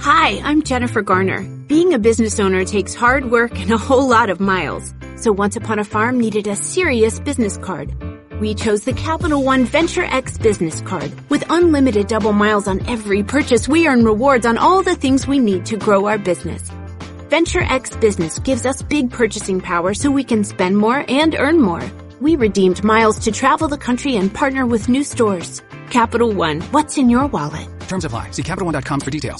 Hi, I'm Jennifer Garner. Being a business owner takes hard work and a whole lot of miles. So Once Upon a Farm needed a serious business card. We chose the Capital One Venture X business card. With unlimited double miles on every purchase, we earn rewards on all the things we need to grow our business. Venture X Business gives us big purchasing power so we can spend more and earn more. We redeemed miles to travel the country and partner with new stores. Capital One, what's in your wallet? Terms apply. See CapitalOne.com for details.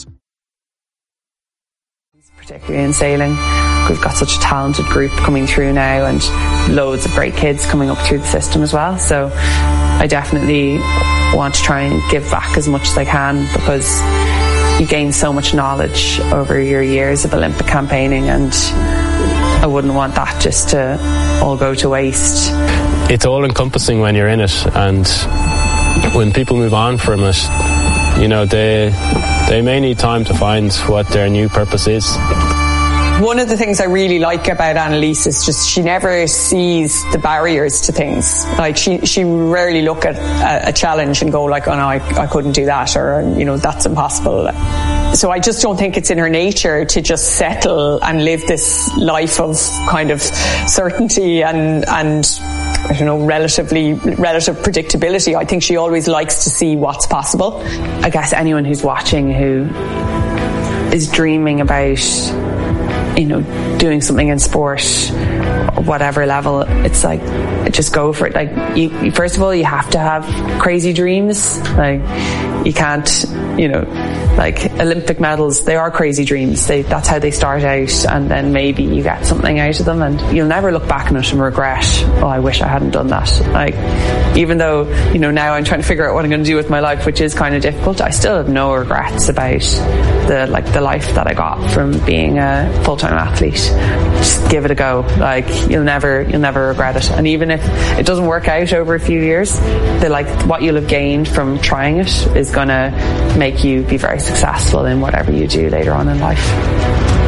Particularly in sailing, we've got such a talented group coming through now and loads of great kids coming up through the system as well. So I definitely want to try and give back as much as I can, because you gain so much knowledge over your years of Olympic campaigning, and I wouldn't want that just to all go to waste. It's all encompassing when you're in it, and when people move on from it, you know, they may need time to find what their new purpose is. One of the things I really like about Annalise is just she never sees the barriers to things. Like she rarely look at a challenge and go like, oh no, I couldn't do that, or, you know, that's impossible. So I just don't think it's in her nature to just settle and live this life of kind of certainty and I don't know, relative predictability. I think she always likes to see what's possible. I guess anyone who's watching who is dreaming about, you know, doing something in sport, whatever level, it's like, just go for it. Like, you first of all, you have to have crazy dreams. Like, you can't, you know, like Olympic medals, they are crazy dreams. That's how they start out, and then maybe you get something out of them, and you'll never look back on it and regret, oh, I wish I hadn't done that. Like, even though, you know, now I'm trying to figure out what I'm going to do with my life, which is kind of difficult, I still have no regrets about the life that I got from being a full-time athlete. Just give it a go. Like, you'll never regret it. And even if it doesn't work out over a few years, what you'll have gained from trying it is going to make you be very successful in whatever you do later on in life.